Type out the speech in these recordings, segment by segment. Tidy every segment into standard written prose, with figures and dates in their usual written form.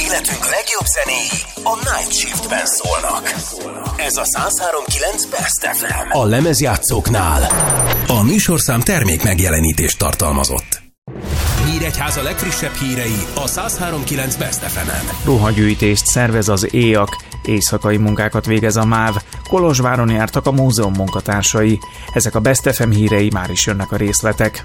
Életünk legjobb zenéi a Night Shiftben szólnak. Ez a 103.9 Best FM. A lemezjátszóknál a műsorszám termék megjelenítést tartalmazott. Nyíregyháza legfrissebb hírei a 103.9 Best FM-en. Ruhagyűjtést szervez az EAK, éjszakai munkákat végez a MÁV, Kolozsváron jártak a múzeum munkatársai. Ezek a Best FM hírei, már is jönnek a részletek.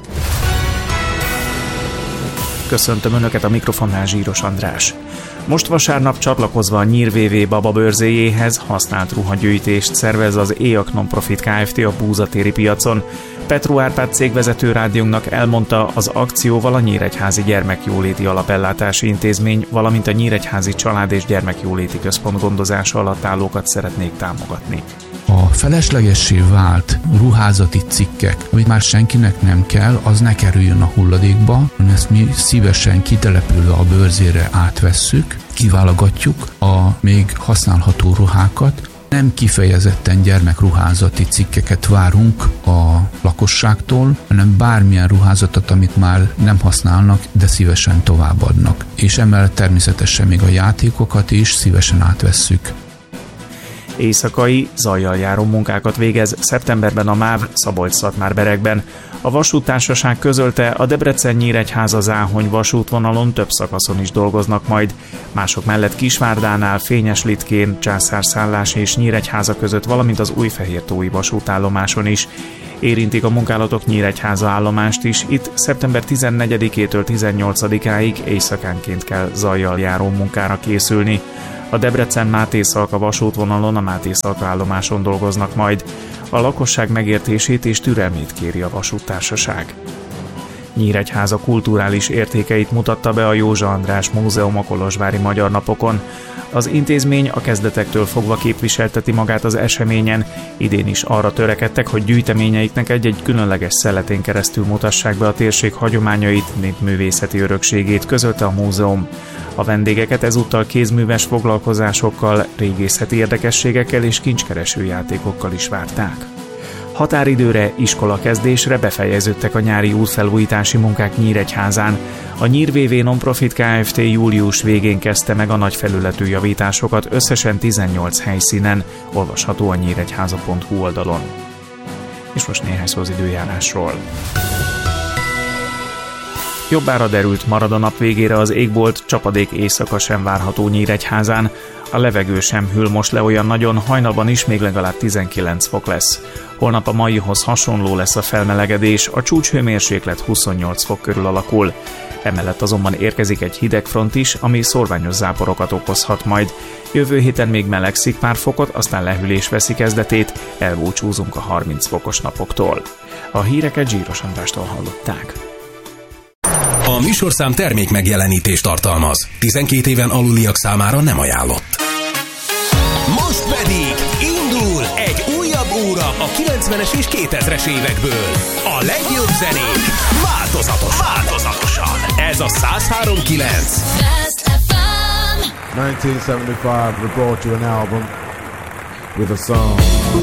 Köszöntöm Önöket, a mikrofonnál Zsíros András. Most vasárnap csatlakozva a Nyír VV Baba bőrzéjéhez használt ruhagyűjtést szervez az EAK Non-Profit Kft. A Búzatéri piacon. Petru Árpád cégvezető rádiónknak elmondta, az akcióval a Nyíregyházi Gyermekjóléti Alapellátási Intézmény, valamint a Nyíregyházi Család- és Gyermekjóléti Központ gondozása alatt állókat szeretnék támogatni. A feleslegessé vált ruházati cikkek, amit már senkinek nem kell, az ne kerüljön a hulladékba, ezt mi szívesen kitelepülve a bőrzére átvesszük, kiválogatjuk a még használható ruhákat. Nem kifejezetten gyermekruházati cikkeket várunk a lakosságtól, hanem bármilyen ruházatot, amit már nem használnak, de szívesen továbbadnak. És emellett természetesen még a játékokat is szívesen átvesszük. Éjszakai, zajjal járó munkákat végez szeptemberben a MÁV Szabolcs-Szatmár-Berekben. A vasúttársaság közölte, a Debrecen-Nyíregyháza-Záhony vasútvonalon több szakaszon is dolgoznak majd. Mások mellett Kisvárdánál, Fényeslitkén, Császárszállás és Nyíregyháza között, valamint az Újfehértói vasútállomáson is. Érintik a munkálatok Nyíregyháza állomást is, itt szeptember 14-től 18-áig éjszakánként kell zajjal járó munkára készülni. A Debrecen-Mátészalka vasútvonalon a Mátészalka állomáson dolgoznak majd. A lakosság megértését és türelmét kéri a vasúttársaság. Nyíregyháza kulturális értékeit mutatta be a Józsa András Múzeum a kolozsvári Magyar Napokon. Az intézmény a kezdetektől fogva képviselteti magát az eseményen. Idén is arra törekedtek, hogy gyűjteményeiknek egy-egy különleges szeletén keresztül mutassák be a térség hagyományait, népművészeti örökségét, közölte a múzeum. A vendégeket ezúttal kézműves foglalkozásokkal, régészeti érdekességekkel és kincskereső játékokkal is várták. Határidőre, iskolakezdésre befejeződtek a nyári útfelújítási munkák Nyíregyházán. A Nyír VV Non-Profit Kft. Július végén kezdte meg a nagyfelületű javításokat összesen 18 helyszínen, olvasható a nyíregyháza.hu oldalon. És most néhány szó az időjárásról. Jobbára derült, marad a nap végére az égbolt, csapadék éjszaka sem várható Nyíregyházán. A levegő sem hűl most le olyan nagyon, hajnalban is még legalább 19 fok lesz. Holnap a maihoz hasonló lesz a felmelegedés, a csúcshőmérséklet 28 fok körül alakul. Emellett azonban érkezik egy hidegfront is, ami szórványos záporokat okozhat majd. Jövő héten még melegszik pár fokot, aztán lehűlés veszi kezdetét, elbúcsúzunk a 30 fokos napoktól. A híreket Zsíros Andrástól hallották. A műsorszám termék megjelenítést tartalmaz. 12 éven aluliak számára nem ajánlott. Most pedig indul egy újabb óra a 90-es és 2000-es évekből. A legjobb zenék változatosan. Ez a 103.9 Best FM. 1975, we brought you an album with a song